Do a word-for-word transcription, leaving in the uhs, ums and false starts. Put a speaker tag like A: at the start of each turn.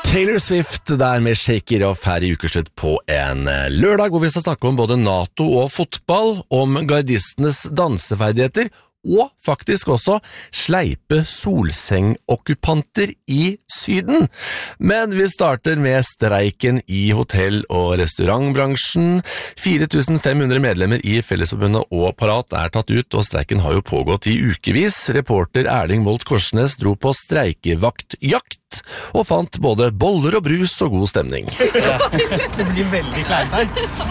A: Taylor Swift der med Shake It Off her i ukeslutt på en lørdag, hvor vi skal snakke om både NATO og fotball, om gardistenes danseferdigheter, og faktisk også sleipe solsengokkupanter i Syden. Men vi starter med streiken i hotell- og restaurantbransjen. fire tusen fem hundre medlemmer i Fellesforbundet og Parat er tatt ut, og streiken har jo pågått i ukevis. Reporter Erling Molt Korsnes dro på streikevaktjakt og fant både boller og brus og god stemning.
B: Det blir veldig kleint her.